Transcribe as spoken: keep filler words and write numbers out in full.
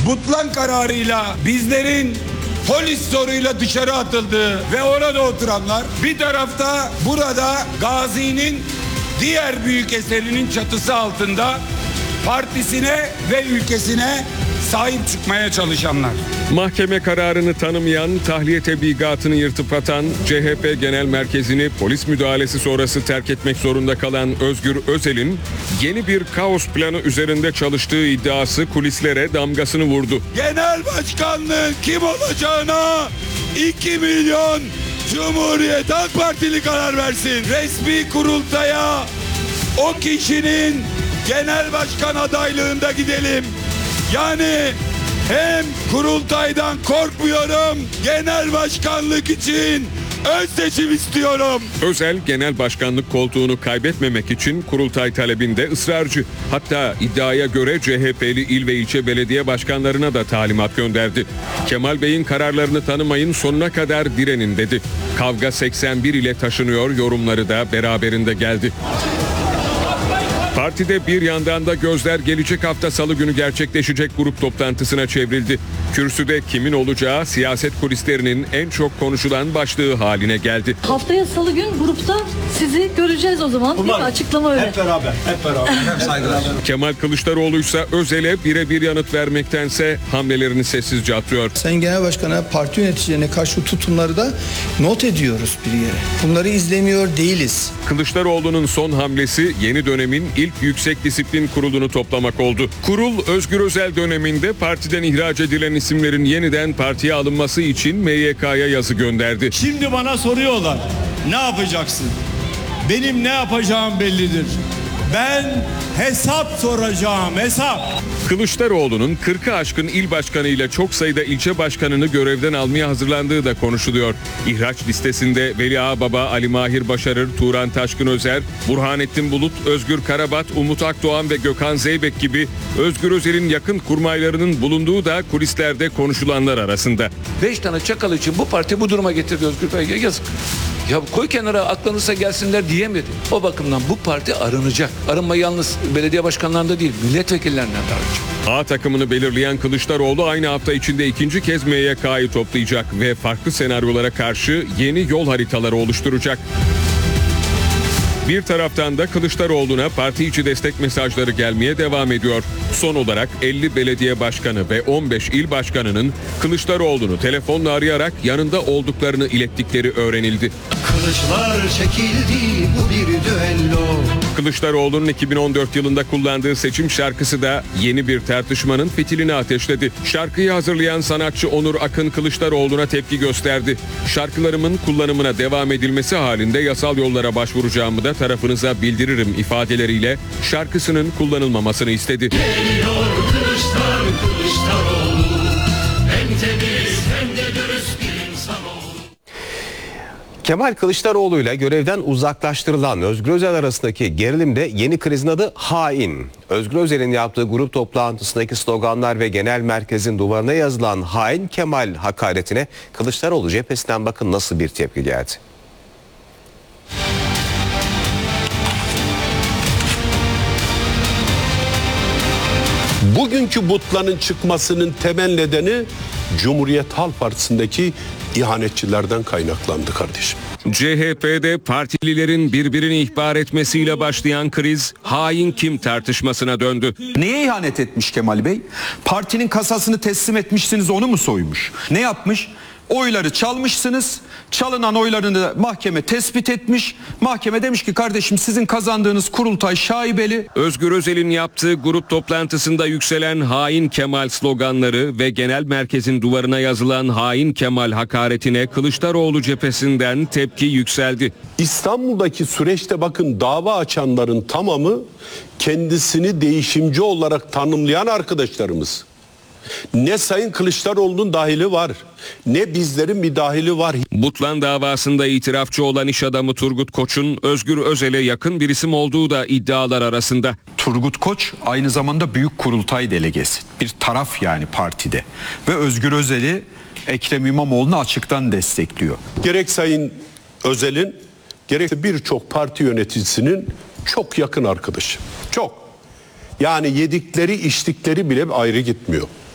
Butlan kararıyla bizlerin polis zoruyla dışarı atıldığı ve orada oturanlar, bir tarafta burada Gazi'nin diğer büyük eserinin çatısı altında partisine ve ülkesine sahip çıkmaya çalışanlar. Mahkeme kararını tanımayan, tahliye tebligatını yırtıp atan, C H P Genel Merkezi'ni polis müdahalesi sonrası terk etmek zorunda kalan Özgür Özel'in yeni bir kaos planı üzerinde çalıştığı iddiası kulislere damgasını vurdu. Genel başkanlığın kim olacağına iki milyon Cumhuriyet Halk Partili karar versin. Resmi kurultaya o kişinin genel başkan adaylığında gidelim. Yani hem kurultaydan korkmuyorum, genel başkanlık için ön seçim istiyorum. Özel genel başkanlık koltuğunu kaybetmemek için kurultay talebinde ısrarcı. Hatta iddiaya göre C H P'li il ve ilçe belediye başkanlarına da talimat gönderdi. Kemal Bey'in kararlarını tanımayın, sonuna kadar direnin dedi. Kavga seksen bir ile taşınıyor yorumları da beraberinde geldi. Partide bir yandan da gözler gelecek hafta Salı günü gerçekleşecek grup toplantısına çevrildi. Kürsüde kimin olacağı siyaset kulislerinin en çok konuşulan başlığı haline geldi. Haftaya Salı gün grupta sizi göreceğiz o zaman. Değil mi? Açıklama öyle. Hep beraber, hep beraber. Saygılar. Kemal Kılıçdaroğlu ise Özel'e birebir yanıt vermektense hamlelerini sessizce atıyor. Sayın Genel Başkan'a, parti yöneticilerine karşı tutumları da not ediyoruz bir yere. Bunları izlemiyor değiliz. Kılıçdaroğlu'nun son hamlesi yeni dönemin ilk Yüksek Disiplin Kurulu'nu toplamak oldu. Kurul Özgür Özel döneminde partiden ihraç edilen isimlerin yeniden partiye alınması için M Y K'ya yazı gönderdi. Şimdi bana soruyorlar, ne yapacaksın? Benim ne yapacağım bellidir. Ben hesap soracağım, hesap. Kılıçdaroğlu'nun kırkı aşkın il başkanıyla çok sayıda ilçe başkanını görevden almaya hazırlandığı da konuşuluyor. İhraç listesinde Veli Ağbaba, Ali Mahir Başarır, Turan Taşkın Özer, Burhanettin Bulut, Özgür Karabat, Umut Akdoğan ve Gökhan Zeybek gibi Özgür Özel'in yakın kurmaylarının bulunduğu da kulislerde konuşulanlar arasında. Beş tane çakal için bu parti bu duruma getirdi Özgür Bey. Yazık. Ya koy kenara, aklanırsa gelsinler diyemedi. O bakımdan bu parti arınacak. Arınma yalnız belediye başkanlarında değil, milletvekillerinden de arınacak. A takımını belirleyen Kılıçdaroğlu aynı hafta içinde ikinci kez M Y K'yı toplayacak ve farklı senaryolara karşı yeni yol haritaları oluşturacak. Bir taraftan da Kılıçdaroğlu'na parti içi destek mesajları gelmeye devam ediyor. Son olarak elli belediye başkanı ve on beş il başkanının Kılıçdaroğlu'nu telefonla arayarak yanında olduklarını ilettikleri öğrenildi. Kılıçlar çekildi, bu bir düello. Kılıçdaroğlu'nun iki bin on dört yılında kullandığı seçim şarkısı da yeni bir tartışmanın fitilini ateşledi. Şarkıyı hazırlayan sanatçı Onur Akın Kılıçdaroğlu'na tepki gösterdi. Şarkılarımın kullanımına devam edilmesi halinde yasal yollara başvuracağımı da tarafınıza bildiririm ifadeleriyle şarkısının kullanılmamasını istedi. Geliyor Kılıçlar, Kılıçdaroğlu, hem temiz hem de dürüst bir insanoğlu. Kemal Kılıçdaroğlu ile görevden uzaklaştırılan Özgür Özel arasındaki gerilimde yeni krizin adı hain. Özgür Özel'in yaptığı grup toplantısındaki sloganlar ve genel merkezin duvarına yazılan hain Kemal hakaretine Kılıçdaroğlu cephesinden bakın nasıl bir tepki geldi. Bugünkü butlanın çıkmasının temel nedeni Cumhuriyet Halk Partisi'ndeki ihanetçilerden kaynaklandı kardeşim. C H P'de partililerin birbirini ihbar etmesiyle başlayan kriz hain kim tartışmasına döndü. Neye ihanet etmiş Kemal Bey? Partinin kasasını teslim etmişsiniz, onu mu soymuş? Ne yapmış? Oyları çalmışsınız. Çalınan oylarını mahkeme tespit etmiş. Mahkeme demiş ki kardeşim sizin kazandığınız kurultay şaibeli. Özgür Özel'in yaptığı grup toplantısında yükselen hain Kemal sloganları ve genel merkezin duvarına yazılan hain Kemal hakaretine Kılıçdaroğlu cephesinden tepki yükseldi. İstanbul'daki süreçte bakın dava açanların tamamı kendisini değişimci olarak tanımlayan arkadaşlarımız. Ne Sayın Kılıçdaroğlu'nun dahili var, ne bizlerin bir dahili var. Butlan davasında itirafçı olan iş adamı Turgut Koç'un Özgür Özel'e yakın bir isim olduğu da iddialar arasında. Turgut Koç aynı zamanda büyük kurultay delegesi. Bir taraf yani partide. Ve Özgür Özel'i Ekrem İmamoğlu'nu açıktan destekliyor. Gerek Sayın Özel'in gerekse birçok parti yöneticisinin çok yakın arkadaşı. Çok. Yani yedikleri içtikleri bile ayrı gitmiyor.